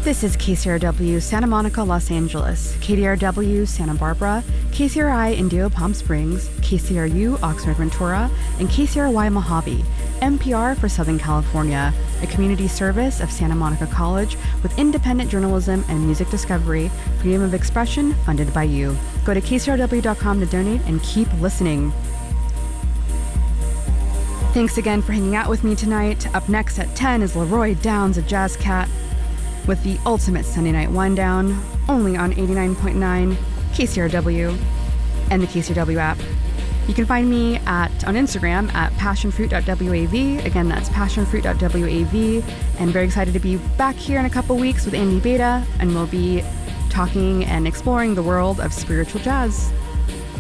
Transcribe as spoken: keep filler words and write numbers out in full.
This is K C R W Santa Monica, Los Angeles, K D R W Santa Barbara, K C R I Indio Palm Springs, K C R U Oxnard Ventura, and K C R Y Mojave, N P R for Southern California, a community service of Santa Monica College with independent journalism and music discovery, freedom of expression funded by you. Go to K C R W dot com to donate and keep listening. Thanks again for hanging out with me tonight. Up next at ten is Leroy Downs, a jazz cat, with the ultimate Sunday night wind down, only on eighty-nine point nine K C R W and the K C R W app. You can find me at on Instagram at passionfruit dot wav. Again, that's passionfruit dot wav. And very excited to be back here in a couple weeks with Andy Beta, and we'll be talking and exploring the world of spiritual jazz.